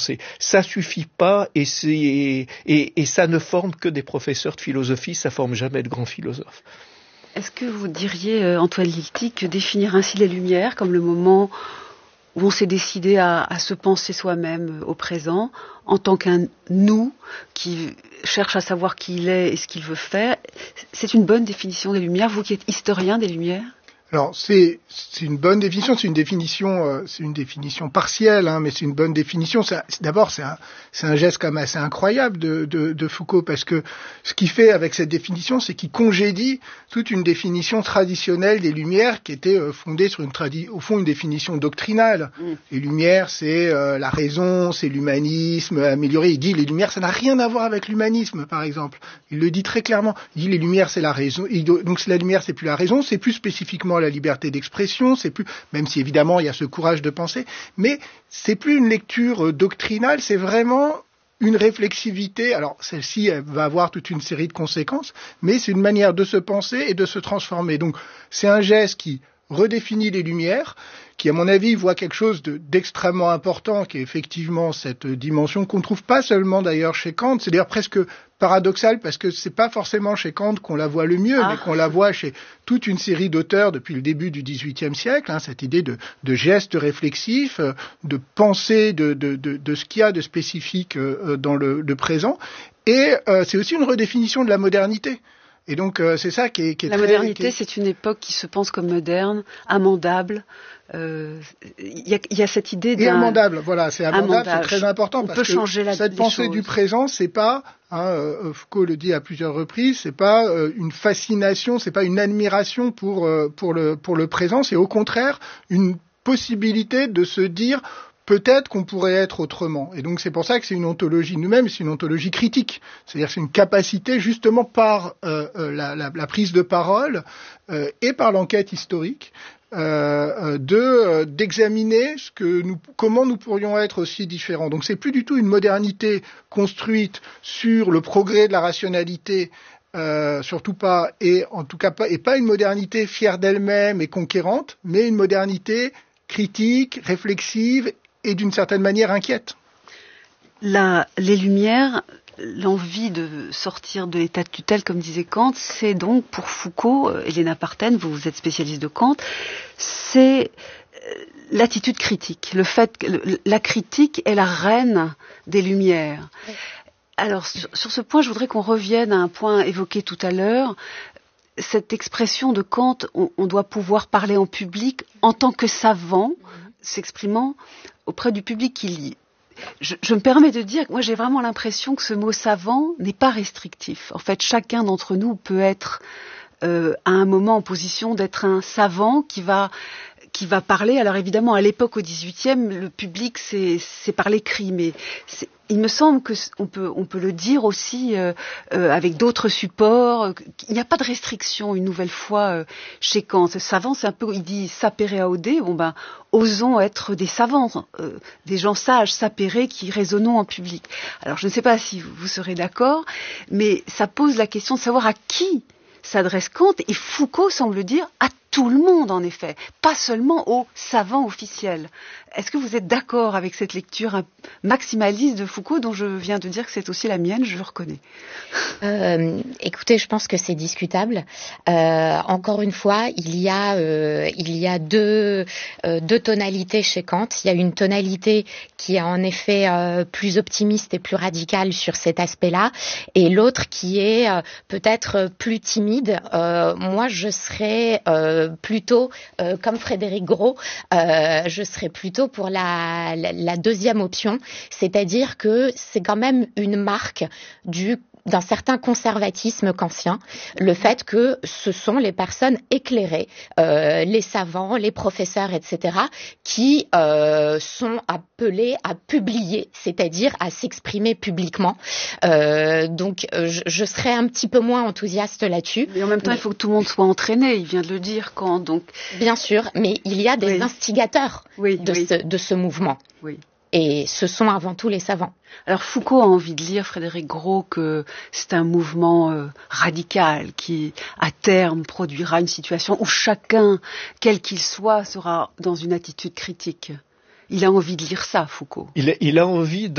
penser. Ça suffit pas et ça ne forme que des professeurs de philosophie, ça forme jamais de grands philosophes. Est-ce que vous diriez, Antoine Lilti, que définir ainsi les Lumières comme le moment où on s'est décidé à se penser soi-même au présent, en tant qu'un nous qui cherche à savoir qui il est et ce qu'il veut faire, c'est une bonne définition des Lumières, vous qui êtes historien des Lumières? Alors c'est une bonne définition, c'est une définition partielle, hein, mais c'est une bonne définition. D'abord c'est un geste quand même assez incroyable de Foucault, parce que ce qu'il fait avec cette définition, c'est qu'il congédie toute une définition traditionnelle des Lumières qui était fondée sur au fond une définition doctrinale. Les Lumières, c'est la raison, c'est l'humanisme amélioré. Il dit les Lumières, ça n'a rien à voir avec l'humanisme, par exemple. Il le dit très clairement. Il dit les Lumières, c'est la raison. Donc la lumière, c'est plus la raison, c'est plus spécifiquement la liberté d'expression, c'est plus, même si évidemment il y a ce courage de penser, mais c'est plus une lecture doctrinale, c'est vraiment une réflexivité. Alors celle-ci, elle va avoir toute une série de conséquences, mais c'est une manière de se penser et de se transformer. Donc c'est un geste qui redéfinit les Lumières, qui à mon avis voit quelque chose d'extrêmement important, qui est effectivement cette dimension qu'on trouve pas seulement d'ailleurs chez Kant. C'est d'ailleurs presque paradoxal, parce que c'est pas forcément chez Kant qu'on la voit le mieux, mais qu'on la voit chez toute une série d'auteurs depuis le début du XVIIIe siècle, hein, cette idée de geste réflexif, de pensée de ce qu'il y a de spécifique dans le présent. Et c'est aussi une redéfinition de la modernité. Et donc c'est ça qui est la très... modernité, c'est une époque qui se pense comme moderne, amendable. Il y a cette idée d'un... Et amendable, voilà, c'est amendable, c'est très important. On parce peut que changer cette pensée choses. Du présent, c'est pas, Foucault le dit à plusieurs reprises, c'est pas une fascination, c'est pas une admiration pour le présent, c'est au contraire une possibilité de se dire peut-être qu'on pourrait être autrement. Et donc c'est pour ça que c'est une ontologie nous-mêmes, c'est une ontologie critique. C'est-à-dire c'est une capacité justement par la prise de parole et par l'enquête historique d'examiner comment nous pourrions être aussi différents. Donc c'est plus du tout une modernité construite sur le progrès de la rationalité, surtout pas, et en tout cas pas, et pas une modernité fière d'elle-même et conquérante, mais une modernité critique, réflexive et d'une certaine manière inquiète. Les Lumières, l'envie de sortir de l'état de tutelle, comme disait Kant, c'est donc pour Foucault, Elena Parthen, vous êtes spécialiste de Kant, c'est l'attitude critique, le fait que la critique est la reine des Lumières. Oui. Alors sur ce point, je voudrais qu'on revienne à un point évoqué tout à l'heure. Cette expression de Kant, on doit pouvoir parler en public en tant que savant, s'exprimant auprès du public qui lit. Je me permets de dire que moi j'ai vraiment l'impression que ce mot savant n'est pas restrictif. En fait, chacun d'entre nous peut être à un moment en position d'être un savant qui va parler. Alors évidemment, à l'époque au XVIIIe, le public c'est par l'écrit, mais il me semble que on peut le dire aussi avec d'autres supports. Il n'y a pas de restriction une nouvelle fois chez Kant. Savant, c'est un peu, il dit sapere aude. Bon ben, osons être des savants, des gens sages, sapere, qui raisonnons en public. Alors je ne sais pas si vous serez d'accord, mais ça pose la question de savoir à qui s'adresse Kant, et Foucault semble dire à tout le monde en effet, pas seulement aux savants officiels. Est-ce que vous êtes d'accord avec cette lecture maximaliste de Foucault, dont je viens de dire que c'est aussi la mienne, je le reconnais? Écoutez, je pense que c'est discutable. Encore une fois, il y a deux tonalités chez Kant. Il y a une tonalité qui est en effet plus optimiste et plus radicale sur cet aspect-là, et l'autre qui est peut-être plus timide. Moi, je serais plutôt comme Frédéric Gros, je serais plutôt pour la deuxième option, c'est-à-dire que c'est quand même une marque d'un certain conservatisme kantien, le fait que ce sont les personnes éclairées, les savants, les professeurs, etc., qui sont appelés à publier, c'est-à-dire à s'exprimer publiquement. Donc, je serais un petit peu moins enthousiaste là-dessus. Mais en même temps, il faut que tout le monde soit entraîné, il vient de le dire, Kant. Donc... Bien sûr, mais il y a des instigateurs de ce mouvement. Oui. Et ce sont avant tout les savants. Alors Foucault a envie de lire, Frédéric Gros, que c'est un mouvement radical qui, à terme, produira une situation où chacun, quel qu'il soit, sera dans une attitude critique. Il a envie de lire ça, Foucault. Il a envie